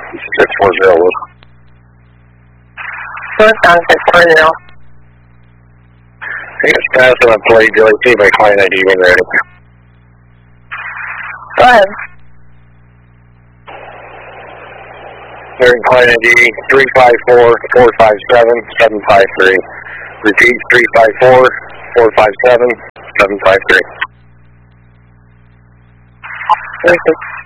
640. Northbound 640. I think it's passing on plate. Do I see my client ID when ready? Go ahead. American client ID 354-457-753. Repeat 354-457-753. Thank you.